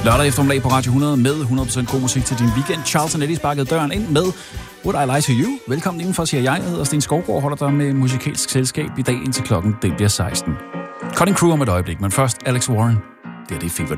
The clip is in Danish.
Lørdag eftermiddag på Radio 100 med 100% god musik til din weekend. Charles & Eddie sparkede døren ind med Would I Lie to You? Velkommen indenfor, siger jeg. Jeg hedder Sten Skovgaard, holder dig med musikalsk selskab i dag indtil klokken det bliver 16. Cutting Crew om et øjeblik, men først Alex Warren. Det er Fever